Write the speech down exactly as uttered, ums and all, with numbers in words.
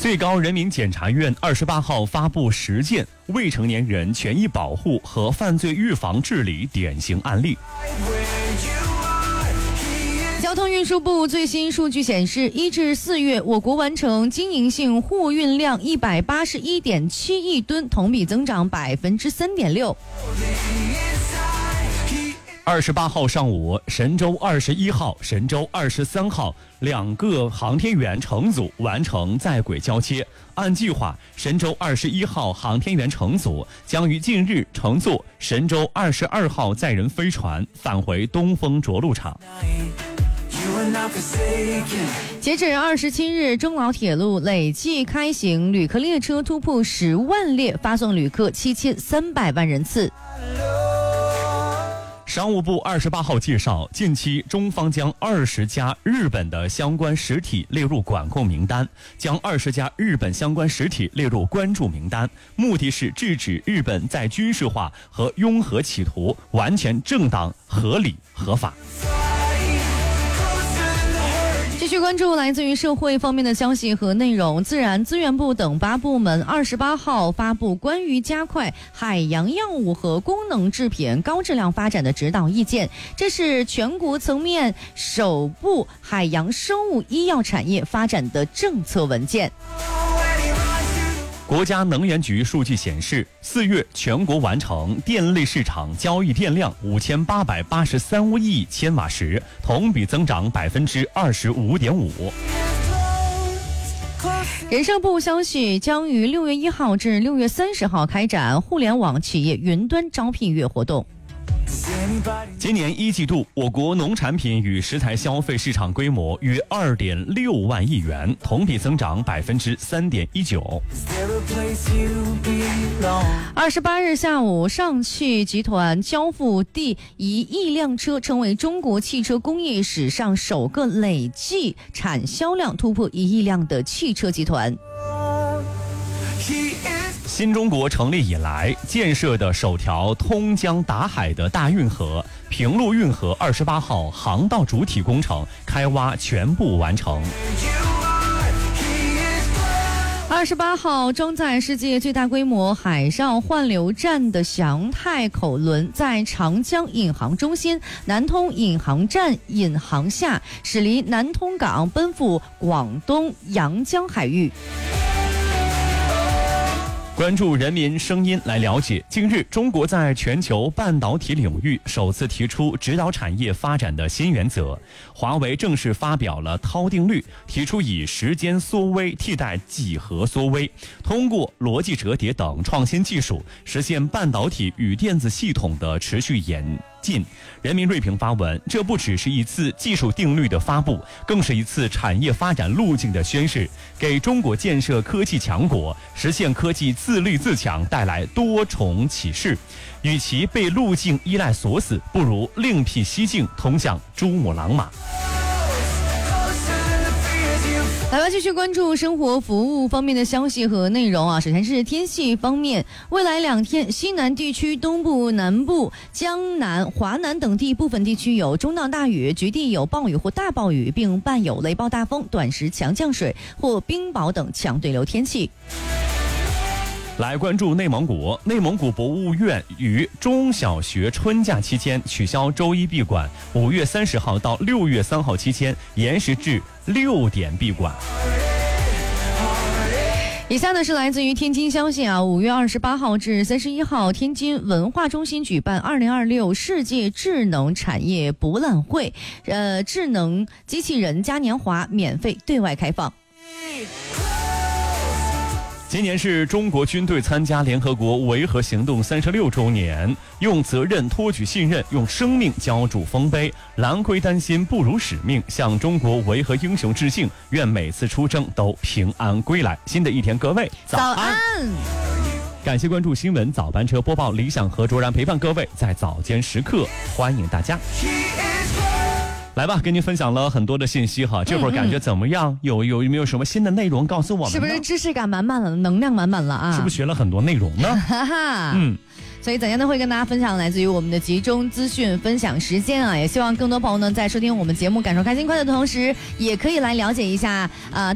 最高人民检察院二十八号发布十件未成年人权益保护和犯罪预防治理典型案例。 交通运输部最新数据显示，一至四月，我国完成经营性货运量一百八十一点七亿吨，同比增长百分之三点六。 二十八号上午，神舟二十一号、神舟二十三号两个航天员乘组完成在轨交接。按计划，神舟二十一号航天员乘组将于近日乘坐神舟二十二号载人飞船返回东风着陆场。 截止二十七日，中老铁路累计开行旅客列车突破十万列，发送旅客七千三百万人次。 商务部二十八号介绍，近期中方将二十家日本的相关实体列入管控名单，将二十家日本相关实体列入关注名单，目的是制止日本在军事化和拥核企图完全正当、合理、合法。 继续关注来自于社会方面的消息和内容。自然资源部等八部门二十八号发布关于加快海洋药物和功能制品高质量发展的指导意见，这是全国层面首部海洋生物医药产业发展的政策文件。 国家能源局数据显示，四月全国完成电力市场交易电量五千八百八十三亿千瓦时，同比增长百分之二十五点五。 人社部消息，将于六月一号至六月三十号开展互联网企业云端招聘月活动。 今年一季度，我国农产品与食材消费市场规模约二点六万亿元，同比增长百分之三点一九。 二十八日下午，上汽集团交付第一亿辆车，成为中国汽车工业史上首个累计产销量突破一亿辆的汽车集团。 新中国成立以来建设的首条通江达海的大运河平陆运河二十八号航道主体工程开挖全部完成。 二十八号，装载世界最大规模海上换流站的祥泰口轮在长江引航中心南通引航站引航下，驶离南通港，奔赴广东阳江海域。 关注人民声音来了解，近日中国在全球半导体领域首次提出指导产业发展的新原则，华为正式发表了涛定律，提出以时间缩微替代几何缩微，通过逻辑折叠等创新技术实现半导体与电子系统的持续演进。人民锐评发文，这不只是一次技术定律的发布，更是一次产业发展路径的宣示，给中国建设科技强国、实现科技自立自强带来多重启示。与其被路径依赖锁死，不如另辟蹊径，通向珠穆朗玛。 来吧，继续关注生活服务方面的消息和内容啊。首先是天气方面，未来两天，西南地区、东部、南部、江南、华南等地部分地区有中到大雨，局地有暴雨或大暴雨，并伴有雷暴大风、短时强降水或冰雹等强对流天气。 来关注内蒙古，内蒙古博物院于中小学春假期间取消周一闭馆，五月三十号到六月三号期间延时至六点闭馆。 以下呢是来自于天津消息啊，五月二十八号至三十一号，天津文化中心举办二零二六世界智能产业博览会，呃，智能机器人嘉年华免费对外开放。 今年是中国军队参加联合国维和行动三十六周年，用责任托举信任，用生命浇筑丰碑，蓝盔担心不辱使命，向中国维和英雄致敬，愿每次出征都平安归来。新的一天，各位早安！ 早安感谢关注新闻早班车播报，理想和卓然陪伴各位在早间时刻，欢迎大家。来吧，跟您分享了很多的信息哈，这会儿感觉怎么样？嗯嗯有有有没有什么新的内容告诉我们？ 是不是知识感满满了，能量满满了啊？ 是不是学了很多内容呢？ 哈哈， 嗯。 所以怎样呢会跟大家分享来自于我们的集中资讯分享时间啊，也希望更多朋友呢在收听我们节目感受开心快乐的同时，也可以来了解一下啊。呃